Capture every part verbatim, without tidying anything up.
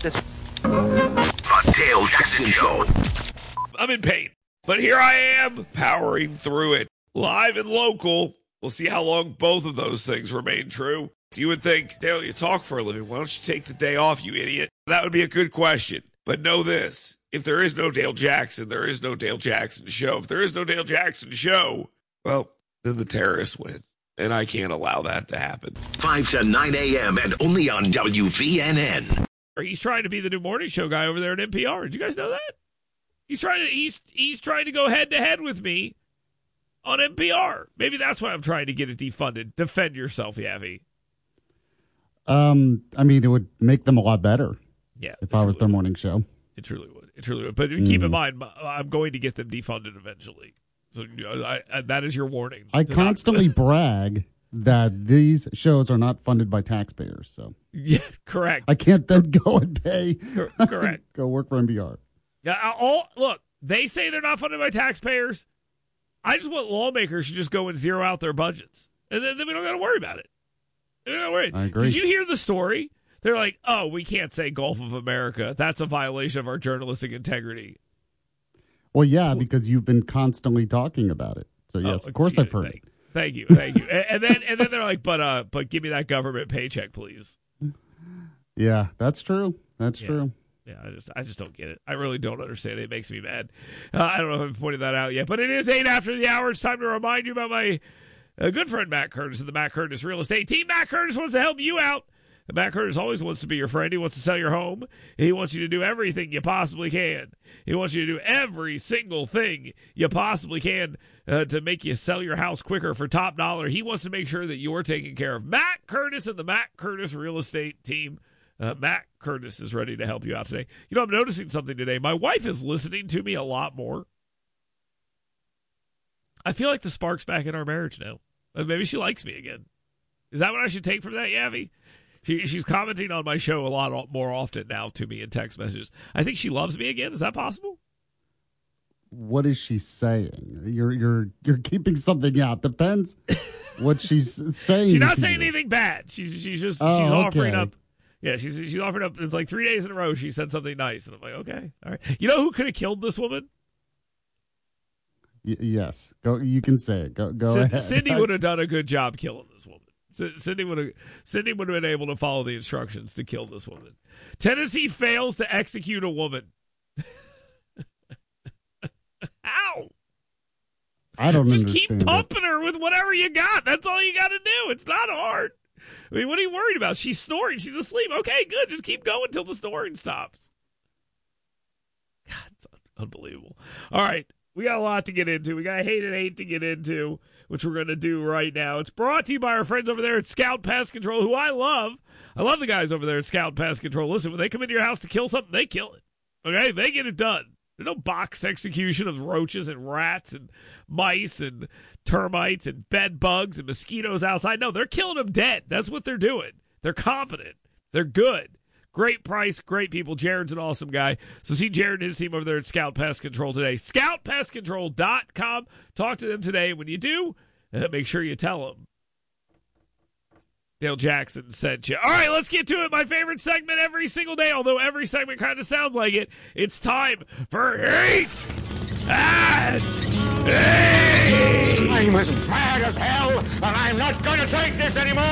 This The Dale Jackson Show. I'm in pain, but here I am powering through it. Live and local. We'll see how long both of those things remain true. You would think, Dale, you talk for a living. Why don't you take the day off, you idiot? That would be a good question. But know this. If there is no Dale Jackson, there is no Dale Jackson Show. If there is no Dale Jackson Show, well, then the terrorists win. And I can't allow that to happen. five to nine a.m. and only on W V N N. He's trying to be the new morning show guy over there at N P R. Did you guys know that? He's trying to he's he's trying to go head to head with me on N P R. Maybe that's why I'm trying to get it defunded. Defend yourself, Yavi. Um, I mean, it would make them a lot better. Yeah, if I was their morning show. It truly would. It truly would. But mm. keep in mind, I'm going to get them defunded eventually. So you know, I, I, that is your warning. I constantly brag that these shows are not funded by taxpayers. So yeah, correct. I can't then go and pay. Correct. Go work for N P R. Yeah. All look, they say they're not funded by taxpayers. I just want lawmakers to just go and zero out their budgets, and then, then we don't got to worry about it. We don't gotta worry. I agree. Did you hear the story? They're like, oh, we can't say Gulf of America. That's a violation of our journalistic integrity. Well, yeah, because you've been constantly talking about it. So, yes, oh, of course I've heard thank, it. Thank you. Thank you. and, and then and then they're like, but uh, but give me that government paycheck, please. Yeah, that's true. That's yeah. true. Yeah, I just I just don't get it. I really don't understand it. It makes me mad. Uh, I don't know if I've pointed that out yet, but it is eight after the hour. It's time to remind you about my uh, good friend Matt Curtis of the Matt Curtis Real Estate Team. Matt Curtis wants to help you out. Matt Curtis always wants to be your friend. He wants to sell your home. He wants you to do everything you possibly can. He wants you to do every single thing you possibly can uh, to make you sell your house quicker for top dollar. He wants to make sure that you're taken care of. Matt Curtis and the Matt Curtis Real Estate Team. Uh, Matt Curtis is ready to help you out today. You know, I'm noticing something today. My wife is listening to me a lot more. I feel like the spark's back in our marriage now. Uh, maybe she likes me again. Is that what I should take from that, Yavi? She, she's commenting on my show a lot more often now to me in text messages. I think she loves me again. Is that possible? What is she saying? You're you're you're keeping something out. Depends what she's saying. She's not saying you. anything bad. She's she's just oh, she's okay. offering up. Yeah, she's she's offering up. It's like three days in a row she said something nice, and I'm like, okay, all right. You know who could have killed this woman? Y- yes, go. You can say it. Go go C- ahead. Cindy would have done a good job killing this woman. Cindy would have Cindy would have been able to follow the instructions to kill this woman. Tennessee fails to execute a woman. How? I don't Just understand. keep pumping it. her with whatever you got. That's all you got to do. It's not hard. I mean, what are you worried about? She's snoring. She's asleep. Okay, good. Just keep going until the snoring stops. God, it's unbelievable. All right. We got a lot to get into. We got hate and hate to get into, which we're going to do right now. It's brought to you by our friends over there at Scout Pest Control, who I love. I love the guys over there at Scout Pest Control. Listen, when they come into your house to kill something, they kill it. Okay? They get it done. There's no box execution of roaches and rats and mice and termites and bed bugs and mosquitoes outside. No, they're killing them dead. That's what they're doing. They're competent. They're good. Great price, great people. Jared's an awesome guy. So see Jared and his team over there at Scout Pest Control today. scout pest control dot com. Talk to them today. When you do, uh, make sure you tell them Dale Jackson sent you. All right, let's get to it. My favorite segment every single day, although every segment kind of sounds like it. It's time for Hate and Hate. I'm as mad as hell, and I'm not going to take this anymore.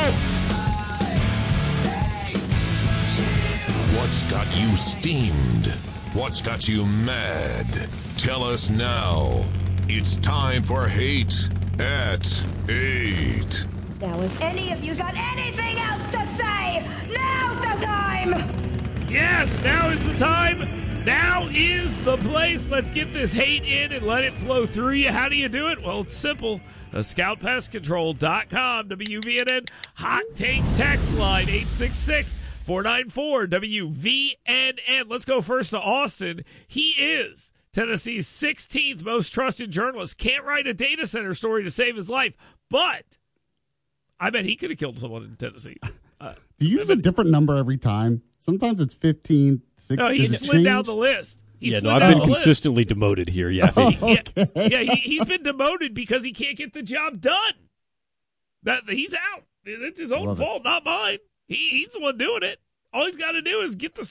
What's got you steamed? What's got you mad? Tell us now. It's time for Hate at eight. Now, if any of you got anything else to say, now's the time! Yes, now is the time. Now is the place. Let's get this hate in and let it flow through you. How do you do it? Well, it's simple. Uh, scout pest control dot com, W V N N, hot take text line, eight six six, four nine four, W V N N. Let's go first to Austin. He is Tennessee's sixteenth most trusted journalist. Can't write a data center story to save his life, but I bet he could have killed someone in Tennessee. Uh, Do you use a different number every time? Sometimes it's fifteen, sixteen. No, he slid down the list. He yeah, no, I've been consistently list. demoted here. Yeah, oh, okay. yeah, yeah he, he's been demoted because he can't get the job done. That he's out. It's his own Love fault, it. not mine. He, he's the one doing it. All he's got to do is get the